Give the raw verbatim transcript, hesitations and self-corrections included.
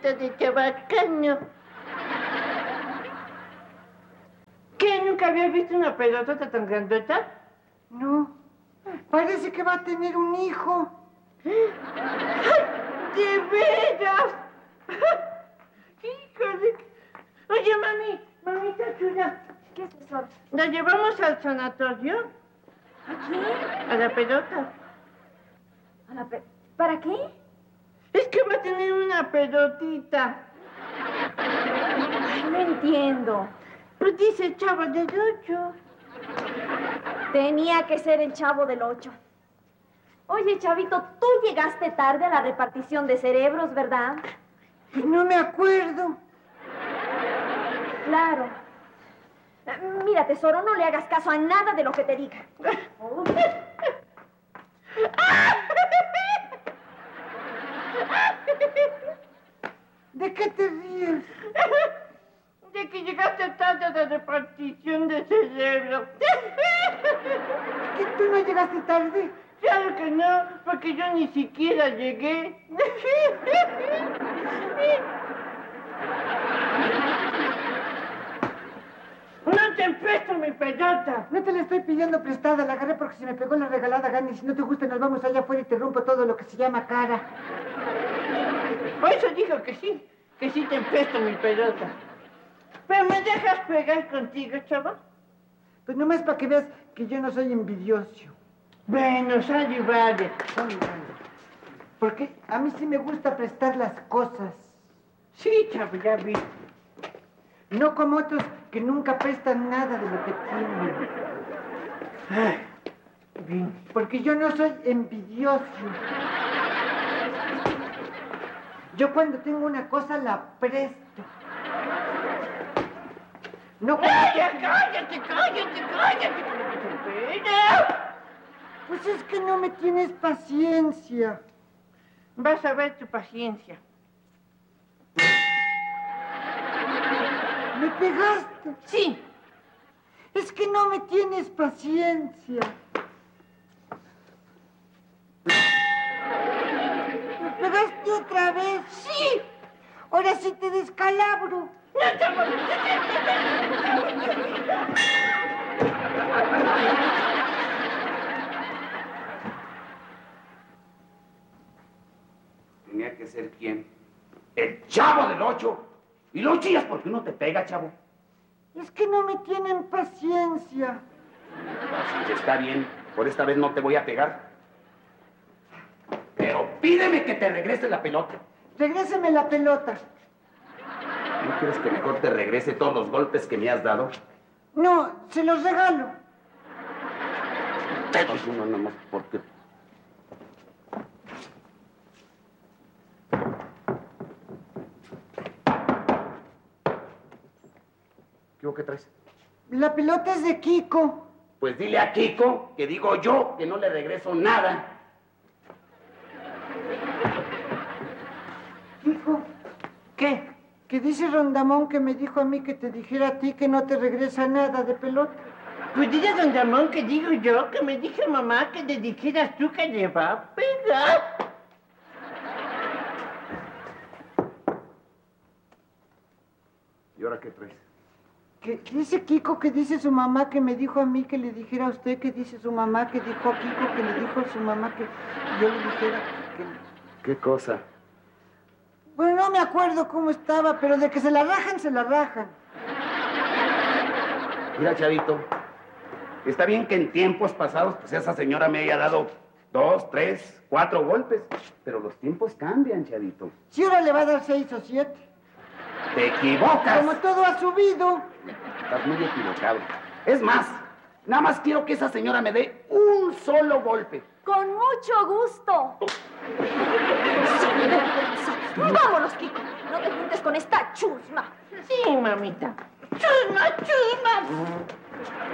pedotita de chabacano. ¿Qué? ¿Nunca habías visto una pedotota tan grandota? No. Parece que va a tener un hijo. ¡De veras! ¡Híjole! Oye, mami, mamita chula. ¿Qué es eso? ¿La llevamos al sanatorio? ¿A quién? A la pedota. ¿A la pe... ¿Para qué? Es que va a tener una pedotita. Ay, no entiendo. Pues dice chavo del ocho. Tenía que ser el Chavo del Ocho. Oye, Chavito, tú llegaste tarde a la repartición de cerebros, ¿verdad? No me acuerdo. Claro. Eh, Mira, tesoro, no le hagas caso a nada de lo que te diga. ¿De qué te ríes? De que llegaste tarde a la repartición de cerebro. ¿Que tú no llegaste tarde? Claro que no, porque yo ni siquiera llegué. ¡No te empezo mi pedota! No te la estoy pidiendo prestada, la agarré porque se me pegó la regalada gana y si no te gusta nos vamos allá afuera y te rompo todo lo que se llama cara. Por eso digo que sí, que sí te empezo mi pedota. ¿Pero me dejas pegar contigo, chava? Pues nomás para que veas que yo no soy envidioso. Bueno, sale y vale. Sale, vale. Porque a mí sí me gusta prestar las cosas. Sí, chava, ya vi. No como otros que nunca prestan nada de lo que tienen. Ay, bien. Porque yo no soy envidioso. Yo cuando tengo una cosa la presto. No cuando... ¡Cállate, cállate, cállate, cállate! ¡Espera! Pues es que no me tienes paciencia. Vas a ver tu paciencia. ¿Me pegaste? Sí. Es que no me tienes paciencia. ¿Me pegaste otra vez? Sí. Ahora sí te descalabro. No te voy. Tenía que ser quién. El Chavo del Ocho. Y lo chillas porque uno te pega, chavo. Es que no me tienen paciencia. Así está bien. Por esta vez no te voy a pegar. Pero pídeme que te regrese la pelota. Regréseme la pelota. ¿No quieres que mejor te regrese todos los golpes que me has dado? No, se los regalo. Te doy uno nomás porque... ¿Qué traes? La pelota es de Kiko. Pues dile a Kiko que digo yo que no le regreso nada. Kiko, ¿Qué? que dice Rondamón que me dijo a mí que te dijera a ti que no te regresa nada de pelota. Pues dile a don Ramón que digo yo, que me dije mamá que le dijeras tú que le va a pegar. ¿Y ahora qué traes? Que dice Kiko que dice su mamá que me dijo a mí que le dijera a usted que dice su mamá que dijo a Kiko que le dijo a su mamá que yo le dijera que... ¿Qué cosa? Bueno, no me acuerdo cómo estaba, pero de que se la rajan, se la rajan. Mira, chavito, está bien que en tiempos pasados pues esa señora me haya dado dos, tres, cuatro golpes, pero los tiempos cambian, chavito. Si ahora le va a dar seis o siete. ¡Te equivocas! Como todo ha subido. Estás muy equivocado. Es más, nada más quiero que esa señora me dé un solo golpe. Con mucho gusto. Vámonos, Kiko. No te juntes con esta chusma. Sí, mamita. Chusma, chusma.